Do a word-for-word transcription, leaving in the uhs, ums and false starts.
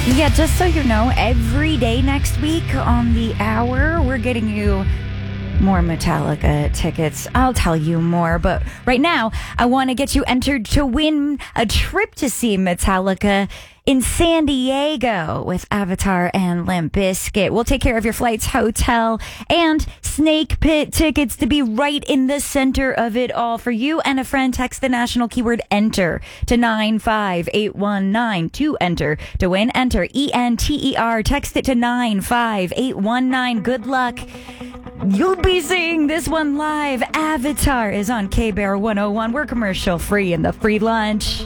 Yeah, just so you know, every day next week on the hour, we're getting you more Metallica tickets. I'll tell you more, but right now, I want to get you entered to win a trip to see Metallica in San Diego with Avatar and Limp Bizkit. We'll take care of your flights, hotel, and Snake Pit tickets to be right in the center of it all for you and a friend. Text the national keyword ENTER to nine five eight one nine to enter to win. Enter E N T E R. Text it to nine five eight one nine. Good luck. You'll be seeing this one live. Avatar is on K-Bear one oh one. We're commercial free in the free lunch.